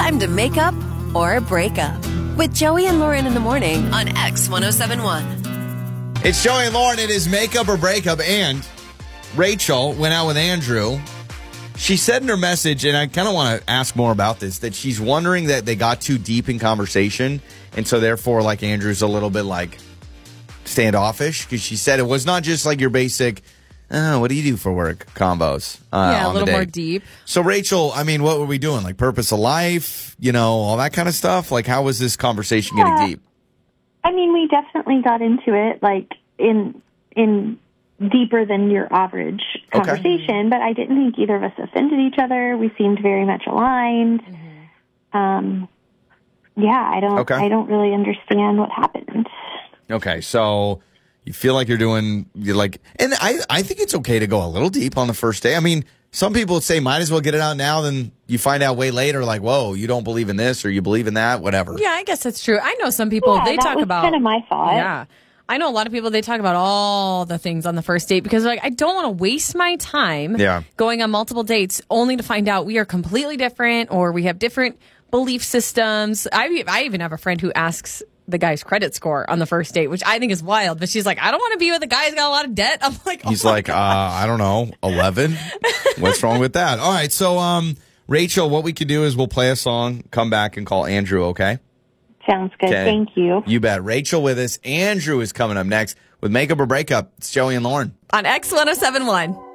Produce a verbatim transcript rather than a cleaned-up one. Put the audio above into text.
time to make up or break up with Joey and Lauren in the morning on X one oh seven one. It's Joey and Lauren. It is makeup or breakup. And Rachel went out with Andrew. She said in her message, and I kind of want to ask more about this, that she's wondering that they got too deep in conversation. And so therefore, like, Andrew's a little bit like standoffish, because she said it was not just like your basic, oh, what do you do for work combos. Uh, yeah, a on the little date. more deep. So Rachel, I mean, what were we doing? Like purpose of life, you know, all that kind of stuff? Like, how was this conversation Yeah. getting deep? I mean, we definitely got into it, like, in in deeper than your average conversation, Okay. but I didn't think either of us offended each other. We seemed very much aligned. Mm-hmm. Um, yeah, I don't, Okay. I don't really understand what happened. Okay, so you feel like you're doing, you're like, and I, I think it's okay to go a little deep on the first day. I mean, some people would say, might as well get it out now, then you find out way later, like, whoa, you don't believe in this or you believe in that, whatever. Yeah, I guess that's true. I know some people, Yeah, they that talk was about. kind of my thought. Yeah. I know a lot of people, they talk about all the things on the first date because, like, I don't want to waste my time Yeah. going on multiple dates only to find out we are completely different or we have different belief systems. I, I even have a friend who asks the guy's credit score on the first date, which I think is wild. But she's like, I don't want to be with a guy who's got a lot of debt. I'm like, oh He's my like, uh, I don't know, eleven? What's wrong with that? All right, so, um, Rachel, what we can do is we'll play a song, come back and call Andrew, okay? Sounds good. Okay. Thank you. You bet. Rachel with us. Andrew is coming up next with Makeup or Breakup. It's Joey and Lauren. on X one oh seven one.